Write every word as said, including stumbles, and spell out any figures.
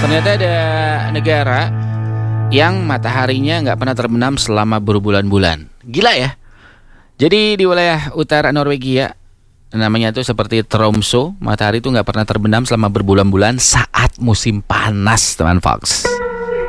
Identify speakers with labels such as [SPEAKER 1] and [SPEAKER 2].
[SPEAKER 1] Ternyata ada negara yang mataharinya nggak pernah terbenam selama berbulan-bulan. Gila ya. Jadi di wilayah utara Norwegia, namanya tuh seperti Tromso, matahari tuh nggak pernah terbenam selama berbulan-bulan saat musim panas, teman Fox.